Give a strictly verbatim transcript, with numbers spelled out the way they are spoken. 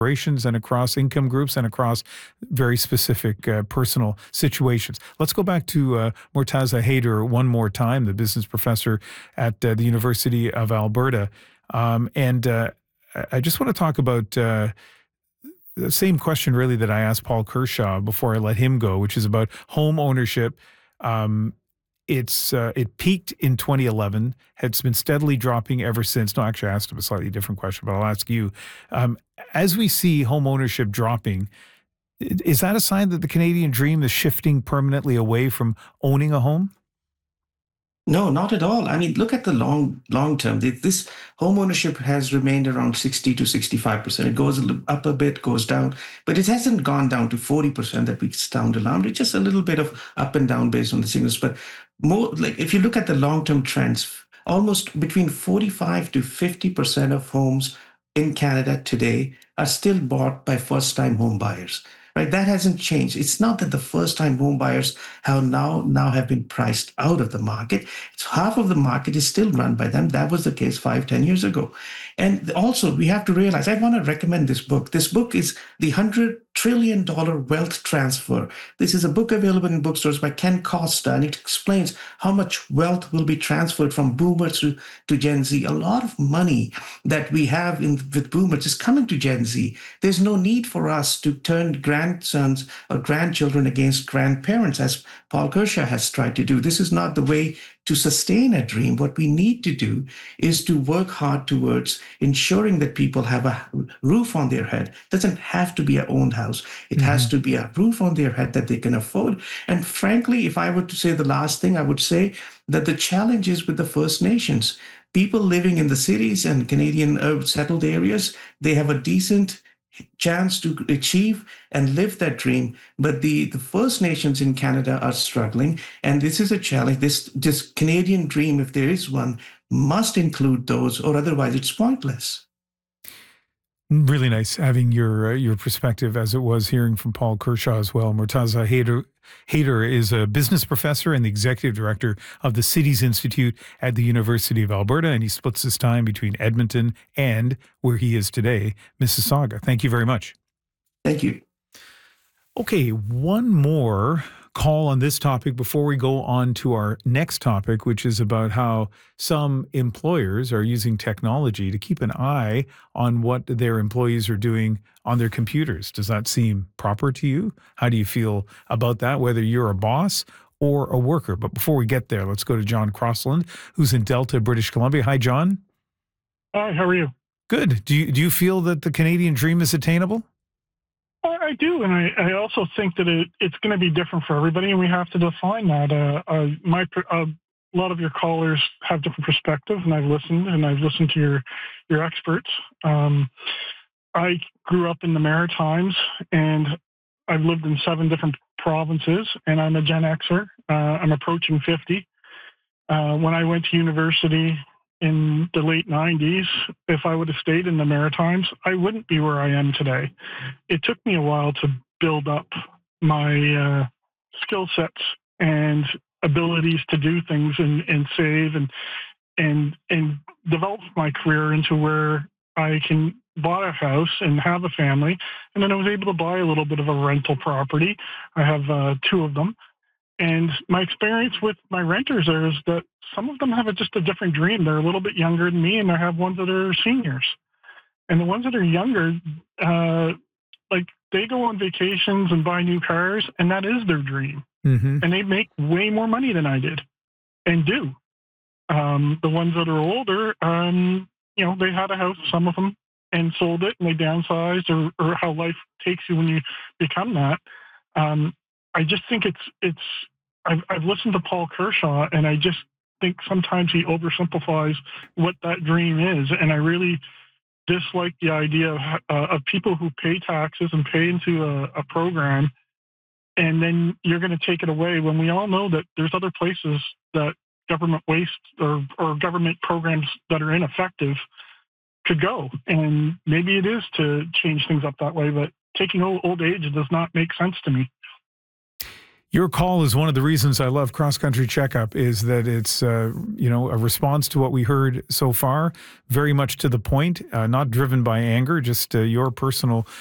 generations and across income groups and across very specific uh, personal situations. Let's go back to uh, Mortaza Haider one more time, the business professor at uh, the University of Alberta. Um, and uh, I just want to talk about uh, the same question really that I asked Paul Kershaw before I let him go, which is about home ownership. Um, It's uh, it peaked in twenty eleven. It's been steadily dropping ever since. No, actually, I asked him a slightly different question, but I'll ask you. Um, as we see home ownership dropping, is that a sign that the Canadian dream is shifting permanently away from owning a home? No, not at all. I mean, look at the long long term. This home ownership has remained around sixty to sixty-five percent. It goes up a bit, goes down, but it hasn't gone down to forty percent that we sound alarmed. It's just a little bit of up and down based on the signals. But more like if you look at the long term trends, almost between forty-five to fifty percent of homes in Canada today are still bought by first time home buyers. Right, that hasn't changed. It's not that the first-time home buyers have now now have been priced out of the market. It's half of the market is still run by them. That was the case five, ten years ago. And also, we have to realize. I want to recommend this book. This book is the hundred trillion dollar wealth transfer. This is a book available in bookstores by Ken Costa, and it explains how much wealth will be transferred from boomers to, to Gen Z. A lot of money that we have in with boomers is coming to Gen Z. There's no need for us to turn grandsons or grandchildren against grandparents, as Paul Kershaw has tried to do. This is not the way to sustain a dream. What we need to do is to work hard towards ensuring that people have a roof on their head. It doesn't have to be a owned house. It mm-hmm. has to be a roof on their head that they can afford. And frankly, if I were to say the last thing, I would say that the challenge is with the First Nations. People living in the cities and Canadian uh, settled areas, they have a decent chance to achieve and live that dream. But the, the First Nations in Canada are struggling. And this is a challenge. This, this Canadian dream, if there is one, must include those, or otherwise it's pointless. Really nice having your uh, your perspective, as it was hearing from Paul Kershaw as well. Mortaza Haider, Haider is a business professor and the executive director of the Cities Institute at the University of Alberta, and he splits his time between Edmonton and, where he is today, Mississauga. Thank you very much. Thank you. Okay, one more call on this topic before we go on to our next topic, which is about how some employers are using technology to keep an eye on what their employees are doing on their computers. Does that seem proper to you? How do you feel about that, whether you're a boss or a worker? But before we get there, let's go to John Crossland, who's in Delta, British Columbia. Hi, John. Hi, how are you? Good. Do you, do you feel that the Canadian dream is attainable? I do, and I, I also think that it, it's going to be different for everybody, and we have to define that. Uh, uh, my uh, a lot of your callers have different perspectives, and I've listened, and I've listened to your your experts. Um, I grew up in the Maritimes, and I've lived in seven different provinces, and I'm a Gen Xer. Uh, I'm approaching fifty. Uh, when I went to university in the late nineties, if I would have stayed in the Maritimes, I wouldn't be where I am today. It took me a while to build up my uh, skill sets and abilities to do things and, and save and and and develop my career into where I can buy a house and have a family. And then I was able to buy a little bit of a rental property. I have uh, two of them. And my experience with my renters there is that some of them have a, just a different dream. They're a little bit younger than me, and I have ones that are seniors. And the ones that are younger, uh, like they go on vacations and buy new cars, and that is their dream. Mm-hmm. And they make way more money than I did and do. Um, the ones that are older, um, you know, they had a house, some of them, and sold it, and they downsized, or, or how life takes you when you become that. Um, I just think it's it's. I've, I've listened to Paul Kershaw, and I just think sometimes he oversimplifies what that dream is, and I really dislike the idea of, uh, of people who pay taxes and pay into a, a program, and then you're going to take it away when we all know that there's other places that government waste or, or government programs that are ineffective could go, and maybe it is to change things up that way, but taking old, old age does not make sense to me. Your call is one of the reasons I love Cross Country Checkup, is that it's, uh, you know, a response to what we heard so far, very much to the point, uh, not driven by anger, just uh, your personal